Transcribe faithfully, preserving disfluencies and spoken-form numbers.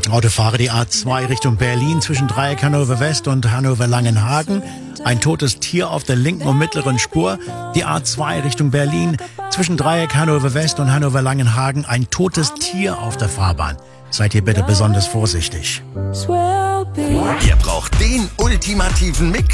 Autofahrer, die A zwei Richtung Berlin zwischen Dreieck Hannover West und Hannover Langenhagen. Ein totes Tier auf der linken und mittleren Spur. Die A zwei Richtung Berlin zwischen Dreieck Hannover West und Hannover Langenhagen. Ein totes Tier auf der Fahrbahn. Seid ihr bitte besonders vorsichtig. Ihr braucht den ultimativen Mix.